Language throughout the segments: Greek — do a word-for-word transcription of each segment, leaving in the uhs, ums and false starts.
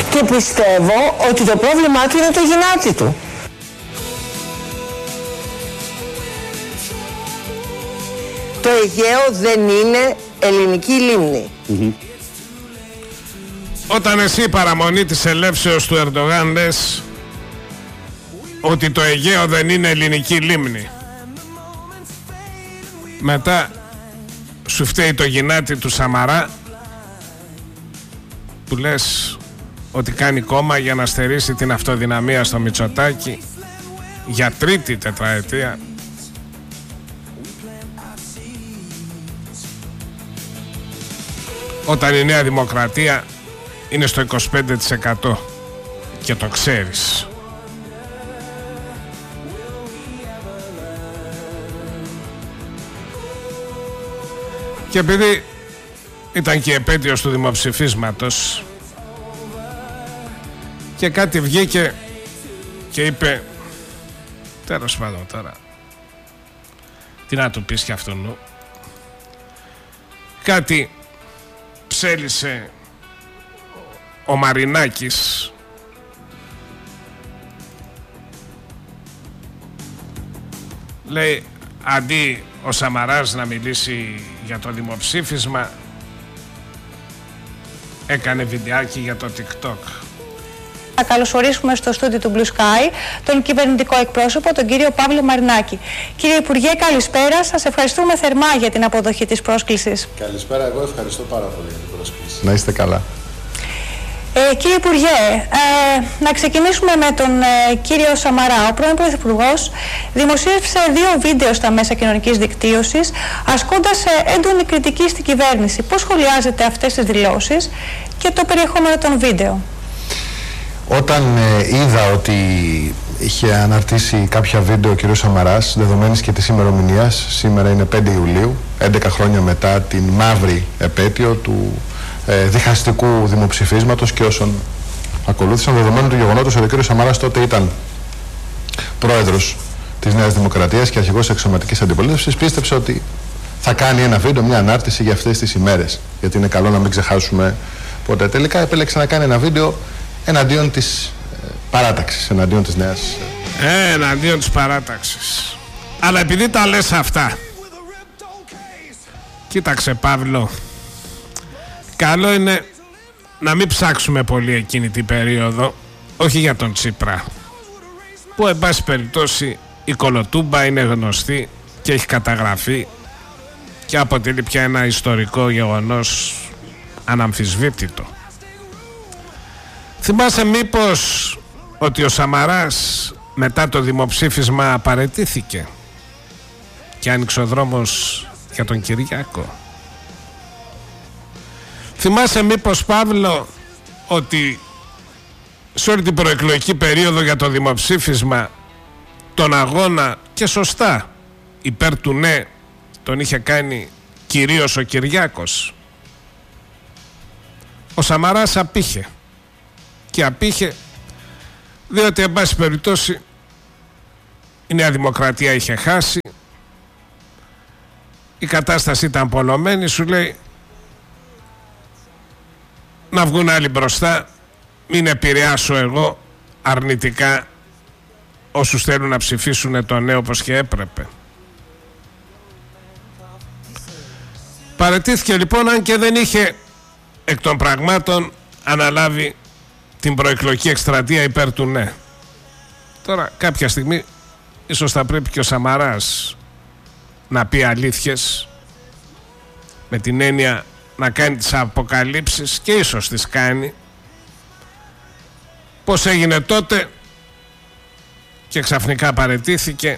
Και πιστεύω ότι το πρόβλημά του είναι το γυνάτι του. Το Αιγαίο δεν είναι ελληνική λίμνη. Mm-hmm. Όταν εσύ παραμονή της ελεύσεως του Ερντογάν λες ότι το Αιγαίο δεν είναι ελληνική λίμνη, μετά σου φταίει το γυνάτι του Σαμαρά που λες ότι κάνει κόμμα για να στερήσει την αυτοδυναμία στο Μητσοτάκη για τρίτη τετραετία. Όταν η Νέα Δημοκρατία είναι στο είκοσι πέντε τοις εκατό και το ξέρεις. Και επειδή ήταν και επέτειος του δημοψηφίσματος και κάτι βγήκε και είπε, τέλος πάντων τώρα, τι να του πεις κι αυτόν, κάτι ψέλισε ο Μαρινάκης λέει, αντί ο Σαμαράς να μιλήσει για το δημοψήφισμα, έκανε βιντεάκι για το TikTok. Να καλωσορίσουμε στο στούντιο του Blue Sky τον κυβερνητικό εκπρόσωπο, τον κύριο Παύλο Μαρινάκη. Κύριε Υπουργέ, καλησπέρα. Σας ευχαριστούμε θερμά για την αποδοχή της πρόσκλησης. Καλησπέρα, εγώ ευχαριστώ πάρα πολύ για την πρόσκληση. Να είστε καλά. Ε, κύριε Υπουργέ, ε, να ξεκινήσουμε με τον ε, κύριο Σαμαρά. Ο πρώην Πρωθυπουργός δημοσίευσε δύο βίντεο στα μέσα κοινωνικής δικτύωσης, ασκώντας ε, έντονη κριτική στην κυβέρνηση. Πώς σχολιάζετε αυτές τις δηλώσεις και το περιεχόμενο των βίντεο? Όταν ε, είδα ότι είχε αναρτήσει κάποια βίντεο ο κ. Σαμαράς, δεδομένης και της ημερομηνίας, σήμερα είναι πέντε Ιουλίου, έντεκα χρόνια μετά την μαύρη επέτειο του ε, διχαστικού δημοψηφίσματος και όσων ακολούθησαν, δεδομένου του γεγονότος ότι ο κ. Σαμαράς τότε ήταν πρόεδρος της Νέας Δημοκρατίας και αρχηγός εξωματικής αντιπολίτευσης, πίστεψε ότι θα κάνει ένα βίντεο, μια ανάρτηση για αυτές τις ημέρες, γιατί είναι καλό να μην ξεχάσουμε ποτέ. Τελικά επέλεξε να κάνει ένα βίντεο εναντίον της ε, παράταξης, εναντίον της νέας... Ε, εναντίον της παράταξης. Αλλά επειδή τα λες αυτά, κοίταξε Παύλο, καλό είναι να μην ψάξουμε πολύ εκείνη την περίοδο, όχι για τον Τσίπρα, που εν πάση περιπτώσει η κολοτούμπα είναι γνωστή και έχει καταγραφεί και αποτελεί πια ένα ιστορικό γεγονός αναμφισβήτητο. Θυμάσαι μήπως ότι ο Σαμαράς μετά το δημοψήφισμα παραιτήθηκε και άνοιξε ο δρόμος για τον Κυριάκο? Θυμάσαι μήπως, Παύλο, ότι σε όλη την προεκλογική περίοδο για το δημοψήφισμα τον αγώνα, και σωστά, υπέρ του ναι, τον είχε κάνει κυρίως ο Κυριάκος? Ο Σαμαράς απήχε. Και απήχε διότι εν πάση περιπτώσει η Νέα Δημοκρατία είχε χάσει, η κατάσταση ήταν πολλωμένη, σου λέει να βγουν άλλοι μπροστά, μην επηρεάσω εγώ αρνητικά όσους θέλουν να ψηφίσουν το ναι όπως και έπρεπε. Παραιτήθηκε λοιπόν, αν και δεν είχε εκ των πραγμάτων αναλάβει την προεκλογική εκστρατεία υπέρ του ναι. Τώρα κάποια στιγμή ίσως θα πρέπει και ο Σαμαράς να πει αλήθειες, με την έννοια να κάνει τις αποκαλύψεις, και ίσως τις κάνει, πως έγινε τότε και ξαφνικά παραιτήθηκε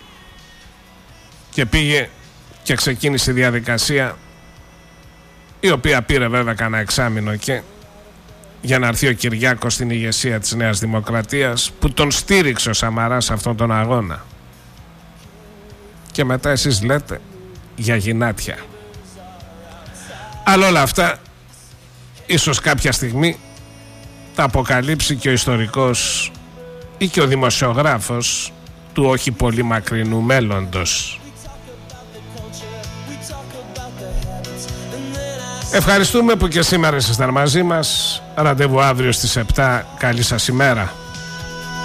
και πήγε και ξεκίνησε η διαδικασία, η οποία πήρε βέβαια κανένα εξάμηνο, και για να έρθει ο Κυριάκος στην ηγεσία της Νέας Δημοκρατίας, που τον στήριξε ο Σαμαράς σε αυτόν τον αγώνα. Και μετά εσείς λέτε για γυνάτια. Αλλά όλα αυτά ίσως κάποια στιγμή τα αποκαλύψει και ο ιστορικός ή και ο δημοσιογράφος του όχι πολύ μακρινού μέλλοντος. Ευχαριστούμε που και σήμερα ήσασταν μαζί μας. Ραντεβού αύριο στις επτά. Καλή σας ημέρα.